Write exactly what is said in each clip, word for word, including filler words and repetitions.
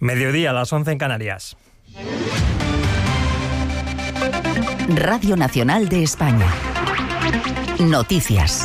Mediodía, a las once en Canarias. Radio Nacional de España. Noticias.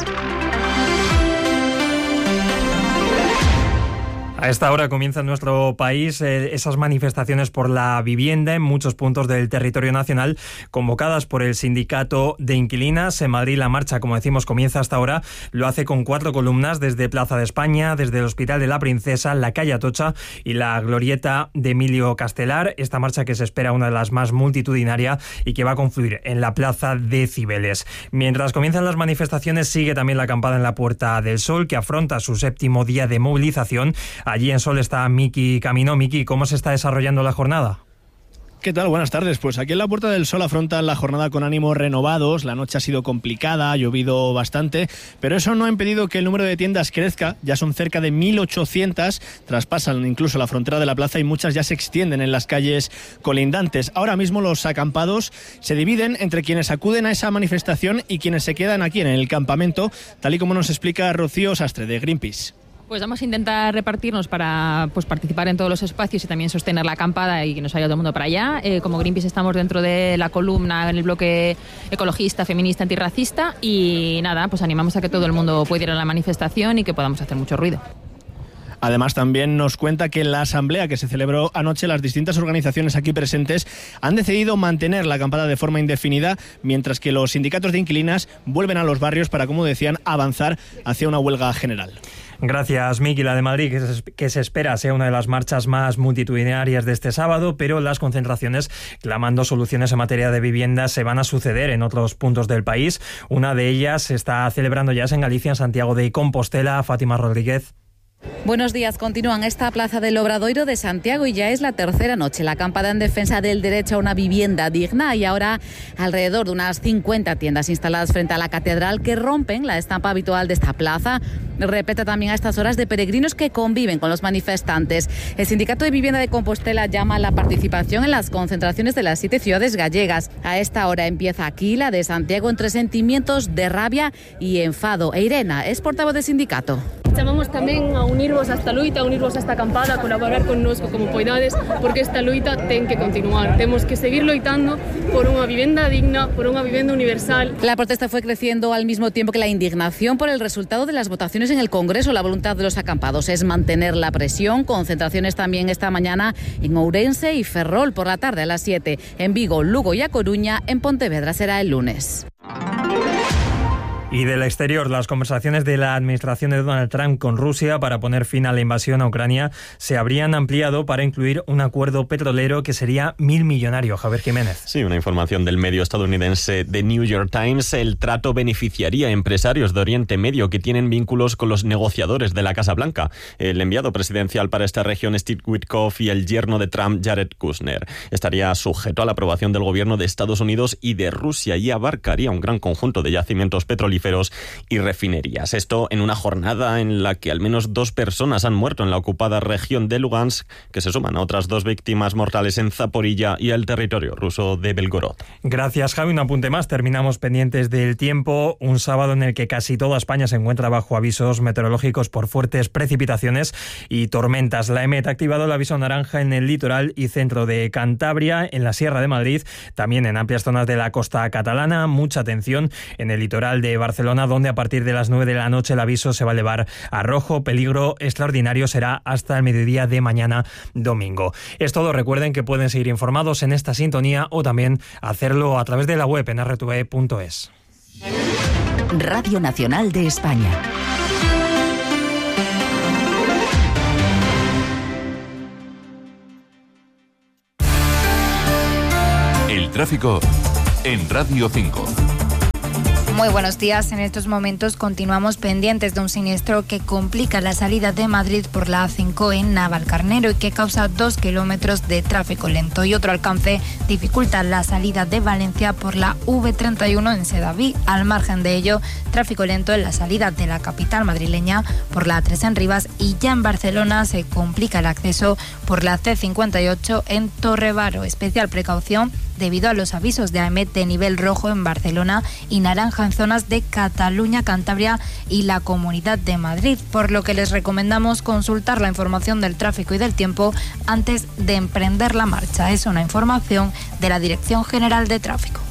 A esta hora comienza en nuestro país eh, esas manifestaciones por la vivienda en muchos puntos del territorio nacional, convocadas por el sindicato de inquilinas. En Madrid la marcha, como decimos, comienza hasta ahora. Lo hace con cuatro columnas desde Plaza de España, desde el Hospital de la Princesa, la calle Atocha y la glorieta de Emilio Castelar. Esta marcha que se espera una de las más multitudinarias y que va a confluir en la Plaza de Cibeles. Mientras comienzan las manifestaciones, sigue también la acampada en la Puerta del Sol, que afronta su séptimo día de movilización. Allí en Sol está Miki Camino. Miki, ¿cómo se está desarrollando la jornada? ¿Qué tal? Buenas tardes. Pues aquí en la Puerta del Sol afrontan la jornada con ánimos renovados. La noche ha sido complicada, ha llovido bastante, pero eso no ha impedido que el número de tiendas crezca. Ya son cerca de mil ochocientas, traspasan incluso la frontera de la plaza y muchas ya se extienden en las calles colindantes. Ahora mismo los acampados se dividen entre quienes acuden a esa manifestación y quienes se quedan aquí en el campamento, tal y como nos explica Rocío Sastre de Greenpeace. Pues vamos a intentar repartirnos para pues, participar en todos los espacios y también sostener la acampada y que nos vaya todo el mundo para allá. Eh, como Greenpeace estamos dentro de la columna en el bloque ecologista, feminista, antirracista y nada, pues animamos a que todo el mundo pueda ir a la manifestación y que podamos hacer mucho ruido. Además, también nos cuenta que en la asamblea que se celebró anoche, las distintas organizaciones aquí presentes han decidido mantener la acampada de forma indefinida, mientras que los sindicatos de inquilinas vuelven a los barrios para, como decían, avanzar hacia una huelga general. Gracias, Miki. La de Madrid, que se, que se espera sea una de las marchas más multitudinarias de este sábado, pero las concentraciones clamando soluciones en materia de vivienda se van a suceder en otros puntos del país. Una de ellas se está celebrando ya en Galicia, en Santiago de Compostela. Fátima Rodríguez. Buenos días. Continúan esta plaza del Obradoiro de Santiago y ya es la tercera noche. La acampada en defensa del derecho a una vivienda digna y ahora alrededor de unas cincuenta tiendas instaladas frente a la catedral que rompen la estampa habitual de esta plaza. Repete también a estas horas de peregrinos que conviven con los manifestantes. El Sindicato de Vivienda de Compostela llama a la participación en las concentraciones de las siete ciudades gallegas. A esta hora empieza aquí la de Santiago entre sentimientos de rabia y enfado. E Irena es portavoz del sindicato. Chamamos tamén a unirvos a esta luita, a unirvos a esta acampada, a colaborar connosco como poidades, porque esta luita ten que continuar. Temos que seguir loitando por unha vivenda digna, por unha vivenda universal. La protesta fue creciendo al mismo tiempo que la indignación por el resultado de las votaciones en el Congreso. La voluntad de los acampados es mantener la presión. Concentraciones también esta mañana en Ourense y Ferrol por la tarde a las siete. En Vigo, Lugo y A Coruña. En Pontevedra será el lunes. Y del exterior, las conversaciones de la administración de Donald Trump con Rusia para poner fin a la invasión a Ucrania se habrían ampliado para incluir un acuerdo petrolero que sería mil millonario. Javier Jiménez. Sí, una información del medio estadounidense The New York Times. El trato beneficiaría a empresarios de Oriente Medio que tienen vínculos con los negociadores de la Casa Blanca. El enviado presidencial para esta región, Steve Witkoff, y el yerno de Trump, Jared Kushner. Estaría sujeto a la aprobación del gobierno de Estados Unidos y de Rusia y abarcaría un gran conjunto de yacimientos petrolíferos y refinerías. Esto en una jornada en la que al menos dos personas han muerto en la ocupada región de Lugansk, que se suman a otras dos víctimas mortales en Zaporilla y el territorio ruso de Belgorod. Gracias, Javi. Un apunte más. Terminamos pendientes del tiempo. Un sábado en el que casi toda España se encuentra bajo avisos meteorológicos por fuertes precipitaciones y tormentas. La E M E T ha activado el aviso naranja en el litoral y centro de Cantabria, en la Sierra de Madrid, también en amplias zonas de la costa catalana. Mucha atención en el litoral de Barcelona, donde a partir de las nueve de la noche el aviso se va a elevar a rojo. Peligro extraordinario será hasta el mediodía de mañana domingo. Es todo. Recuerden que pueden seguir informados en esta sintonía o también hacerlo a través de la web en erre te ve punto es. Radio Nacional de España. El tráfico en Radio cinco. Muy buenos días. En estos momentos continuamos pendientes de un siniestro que complica la salida de Madrid por la A cinco en Navalcarnero y que causa dos kilómetros de tráfico lento, y otro alcance dificulta la salida de Valencia por la ve treinta y uno en Sedaví. Al margen de ello, tráfico lento en la salida de la capital madrileña por la A tres en Rivas, y ya en Barcelona se complica el acceso por la ce cincuenta y ocho en Torrevaro. Especial precaución debido a los avisos de A E M E T de nivel rojo en Barcelona y naranja en zonas de Cataluña, Cantabria y la Comunidad de Madrid, por lo que les recomendamos consultar la información del tráfico y del tiempo antes de emprender la marcha. Es una información de la Dirección General de Tráfico.